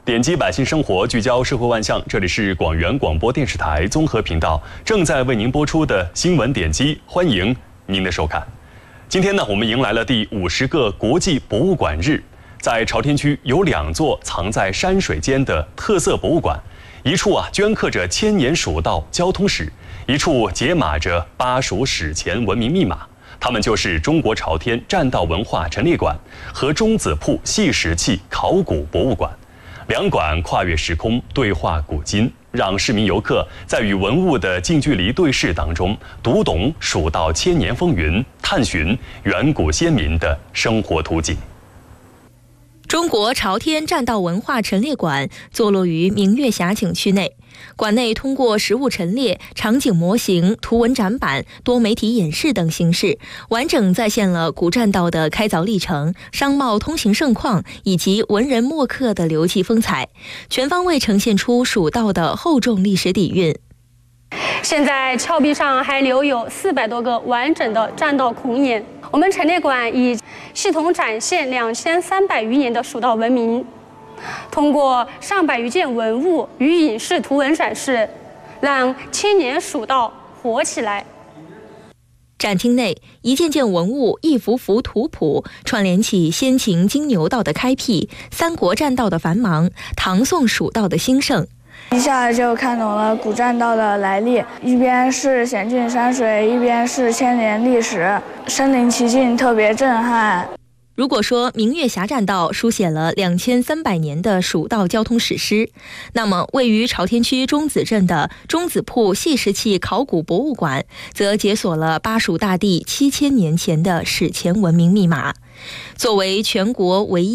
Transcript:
点击百姓生活，聚焦社会万象。这里是广元广播电视台综合频道正在为您播出的新闻点击，欢迎您的收看。今天呢，我们迎来了第50个国际博物馆日。在朝天区有2座藏在山水间的特色博物馆，一处镌刻着千年蜀道交通史，一处解码着巴蜀史前文明密码。它们就是中国朝天栈道文化陈列馆和中子铺细石器考古博物馆。两馆跨越时空，对话古今，让市民游客在与文物的近距离对视当中，读懂蜀道千年风云，探寻远古先民的生活图景。 中国朝天栈道文化陈列馆坐落于明月峡景区内，馆内通过实物陈列、场景模型、图文展板、多媒体演示等形式，完整再现了古栈道的开凿历程、商贸通行盛况以及文人墨客的流气风采，全方位呈现出蜀道的厚重历史底蕴。 现在峭壁上还留有400多个完整的栈道孔眼。我们陈列馆以系统展现2300余年的蜀道文明，通过上百余件文物与影视图文展示，让千年蜀道活起来。 展厅内，一件件文物、一幅幅图谱，串联起先秦金牛道的开辟、三国栈道的繁忙、唐宋蜀道的兴盛。 一下就看懂了古栈道的来历，一边是险峻山水，一边是千年历史，身临其境，特别震撼。 如果说明月峡栈道书写了2300年的蜀道交通史诗，那么位于朝天区中子镇的中子铺细石器考古博物馆则解锁了巴蜀大地7000年前的史前文明密码。作为全国唯一